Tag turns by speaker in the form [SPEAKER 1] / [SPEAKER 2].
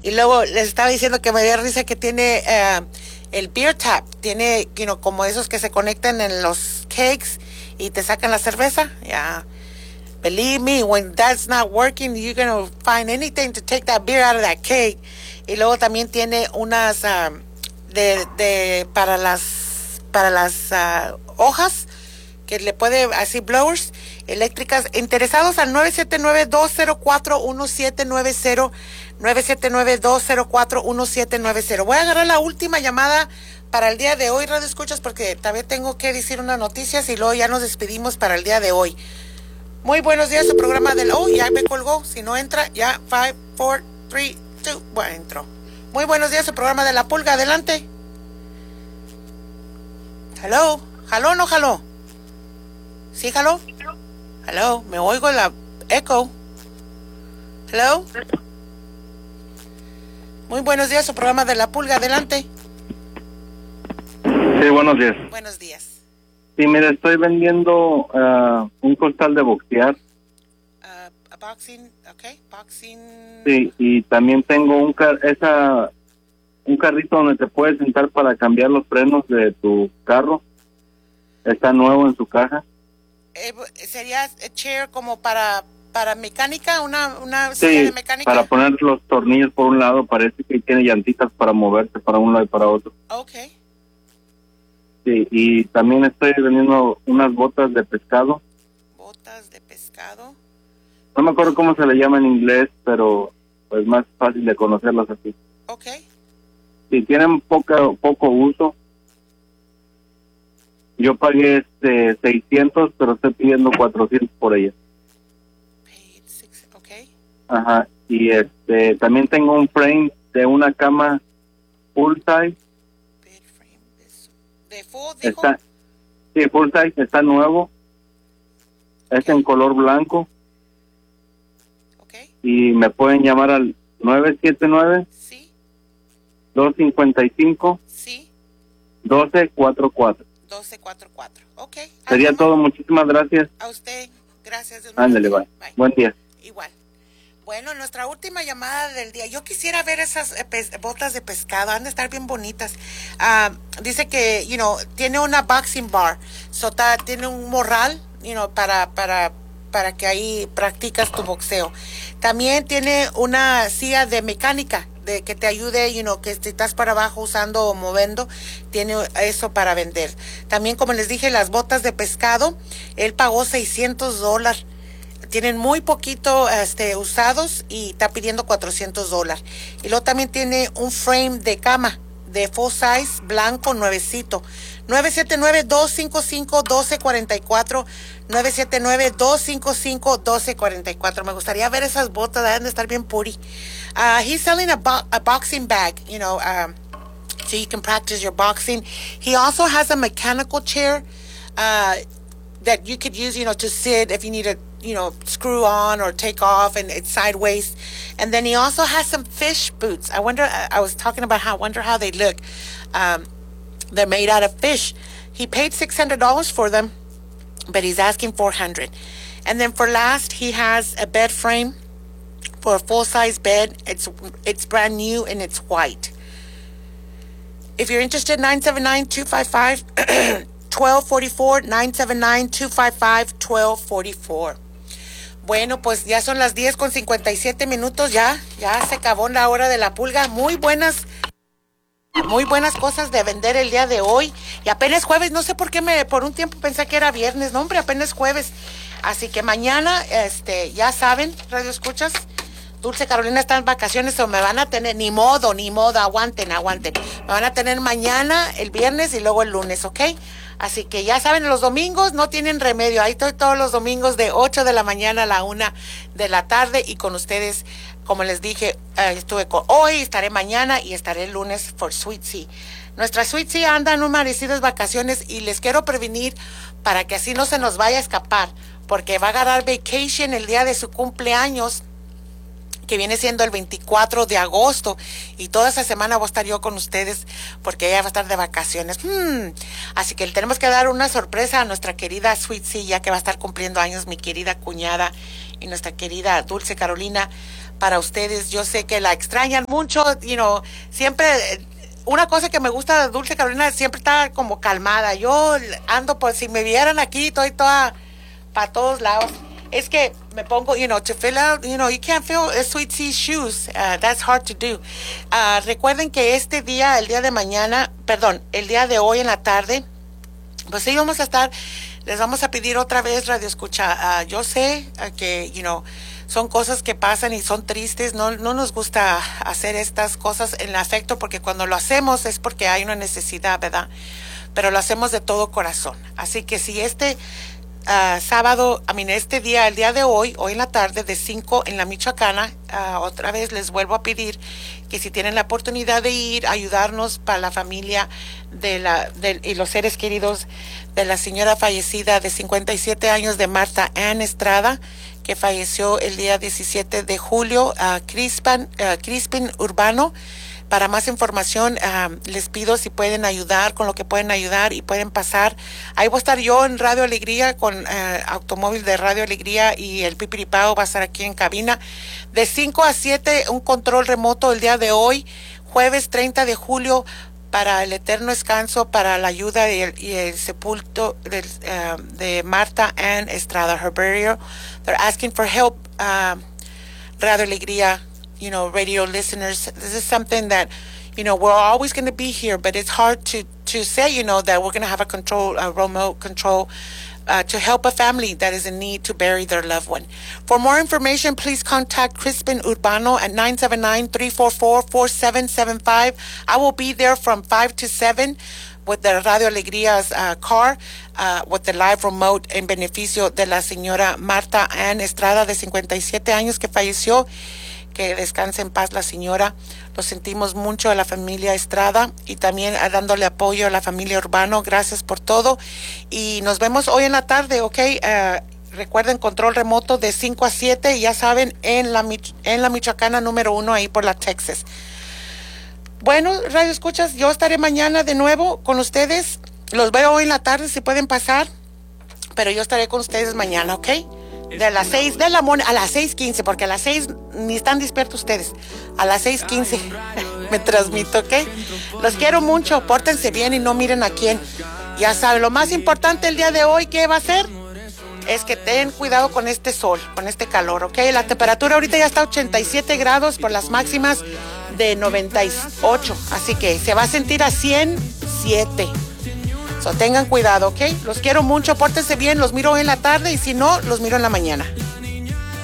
[SPEAKER 1] Y luego les estaba diciendo que me dio risa que tiene el beer tap. Tiene, como esos que se conectan en los kegs y te sacan la cerveza. Yeah. Believe me, when that's not working, you're going to find anything to take that beer out of that keg. Y luego también tiene unas para las hojas que le puede, así, blowers eléctricas. Interesados al 979-204-1790, 979-204-1790. Voy a agarrar la última llamada para el día de hoy, Radio Escuchas, porque también tengo que decir unas noticias y luego ya nos despedimos para el día de hoy. Muy buenos días, su programa del... Oh, ya me colgó. Si no entra, ya, 5, 4, 3, 2... Bueno, entró. Muy buenos días, su programa de La Pulga. Adelante. Hello. ¿Jaló o no jaló? ¿Sí jaló? Hello. Me oigo la echo. Hello. Muy buenos días, su programa de La Pulga. Adelante.
[SPEAKER 2] Sí, buenos días.
[SPEAKER 1] Buenos días.
[SPEAKER 2] Sí, mira, estoy vendiendo un costal de boxear.
[SPEAKER 1] Boxing, okay, boxing.
[SPEAKER 2] Sí, y también tengo un carrito donde te puedes sentar para cambiar los frenos de tu carro. Está nuevo en su caja.
[SPEAKER 1] ¿Sería chair como para mecánica? ¿Una
[SPEAKER 2] Sí,
[SPEAKER 1] silla de mecánica?
[SPEAKER 2] para poner los tornillos por un lado. Parece que tiene llantitas para moverse para un lado y para otro.
[SPEAKER 1] Okay.
[SPEAKER 2] Sí, y también estoy vendiendo unas botas de pescado.
[SPEAKER 1] ¿Botas de pescado?
[SPEAKER 2] No me acuerdo cómo se le llama en inglés, pero pues más fácil de conocerlas así.
[SPEAKER 1] Okay.
[SPEAKER 2] Sí, tienen poco uso. Yo pagué 600, pero estoy pidiendo 400 por ella.
[SPEAKER 1] Okay.
[SPEAKER 2] Ajá, y también tengo un frame de una cama full size.
[SPEAKER 1] ¿De full, dijo?
[SPEAKER 2] Sí, full size, está nuevo. Es en color blanco.
[SPEAKER 1] Okay.
[SPEAKER 2] Y me pueden llamar al 979
[SPEAKER 1] sí
[SPEAKER 2] 255
[SPEAKER 1] sí
[SPEAKER 2] 1244.
[SPEAKER 1] 1244. Okay.
[SPEAKER 2] Sería todo, muchísimas gracias.
[SPEAKER 1] A usted, gracias.
[SPEAKER 2] Ándale, bye. Buen día.
[SPEAKER 1] Igual. Bueno, nuestra última llamada del día. Yo quisiera ver esas botas de pescado. Han de estar bien bonitas. Dice que, tiene una boxing bar. Tiene un morral, para que ahí practicas tu boxeo. También tiene una silla de mecánica, de que te ayude, que si estás para abajo usando o moviendo, tiene eso para vender. También, como les dije, las botas de pescado, él pagó $600. Tienen muy poquito usados y está pidiendo $400. Y luego también tiene un frame de cama de full size blanco nuevecito. 979-255-1244, 979-255-1244. Me gustaría ver esas botas, deben de estar bien puri. He's selling a boxing bag, so you can practice your boxing. He also has a mechanical chair that you could use, to sit if you need to, screw on or take off, and it's sideways. And then he also has some fish boots. I was talking about I wonder how they look. They're made out of fish. He paid $600 for them, but he's asking $400. And then for last, he has a bed frame for a full-size bed. It's brand new and it's white. If you're interested, 979-255-1244, 979-255-1244. Bueno, pues ya son las 10:57, ya se acabó la hora de La Pulga. Muy buenas cosas de vender el día de hoy. Y apenas jueves, no sé por qué por un tiempo pensé que era viernes. No, hombre, apenas jueves. Así que mañana, ya saben, Radio Escuchas, Dulce Carolina está en vacaciones, o me van a tener, ni modo, aguanten. Me van a tener mañana, el viernes y luego el lunes, ¿ok? Así que ya saben, los domingos no tienen remedio. Ahí estoy todos los domingos de 8 de la mañana a la 1 de la tarde y con ustedes, como les dije, estuve hoy, estaré mañana y estaré el lunes por Sweet Sea. Nuestra Sweet Sea anda en un merecidas vacaciones y les quiero prevenir para que así no se nos vaya a escapar, porque va a agarrar vacation el día de su cumpleaños, que viene siendo el 24 de agosto, y toda esa semana voy a estar yo con ustedes porque ella va a estar de vacaciones. Así que le tenemos que dar una sorpresa a nuestra querida Sweet Sea, ya que va a estar cumpliendo años mi querida cuñada y nuestra querida Dulce Carolina, para ustedes. Yo sé que la extrañan mucho, siempre. Una cosa que me gusta de Dulce Carolina, siempre está como calmada. Yo ando, por si me vieran aquí, estoy toda para todos lados. Es que me pongo, to fill out, you can't fill Sweet Tea shoes. That's hard to do. Recuerden que el día de hoy en la tarde, pues sí vamos a estar, les vamos a pedir otra vez Radio Escucha. Yo sé que, son cosas que pasan y son tristes. No nos gusta hacer estas cosas en afecto, porque cuando lo hacemos es porque hay una necesidad, ¿verdad? Pero lo hacemos de todo corazón. Así que si el día de hoy en la tarde de 5 en la Michoacana, otra vez les vuelvo a pedir que si tienen la oportunidad de ir, ayudarnos para la familia y los seres queridos de la señora fallecida de 57 años de Marta Ann Estrada, que falleció el día 17 de julio, Crispin Urbano. Para más información, les pido si pueden ayudar con lo que pueden ayudar y pueden pasar. Ahí voy a estar yo en Radio Alegría con automóvil de Radio Alegría, y el Pipiripao va a estar aquí en cabina. De 5 a 7, un control remoto el día de hoy, jueves 30 de julio, para el eterno descanso, para la ayuda y el sepulto de Marta Ann Estrada, her burial. They're asking for help, Radio Alegría, radio listeners. This is something that, we're always going to be here, but it's hard to say, that we're going to have a remote control, to help a family that is in need to bury their loved one. For more information, please contact Crispin Urbano at 979-344-4775. I will be there from 5 to 7 with the Radio Alegría's car, with the live remote en beneficio de la señora Marta Ann Estrada, de 57 años, que falleció. Que descanse en paz la señora. Lo sentimos mucho a la familia Estrada, y también dándole apoyo a la familia Urbano. Gracias por todo. Y nos vemos hoy en la tarde, ¿ok? Recuerden, control remoto de 5 a 7, ya saben, en la Michoacana número 1, ahí por la Texas. Bueno, Radio Escuchas, yo estaré mañana de nuevo con ustedes. Los veo hoy en la tarde si pueden pasar, pero yo estaré con ustedes mañana, ¿ok? De las 6 de la mañana a las 6:15, porque a las 6 ni están despiertos ustedes. A las 6:15 me transmito, ¿ok? Los quiero mucho, pórtense bien y no miren a quién. Ya saben, lo más importante el día de hoy, ¿qué va a ser? Es que ten cuidado con este sol, con este calor, ¿ok? La temperatura ahorita ya está a 87 grados por las máximas de 98. Así que se va a sentir a 107. Tengan cuidado, ¿ok? Los quiero mucho, pórtense bien, los miro en la tarde, y si no, los miro en la mañana.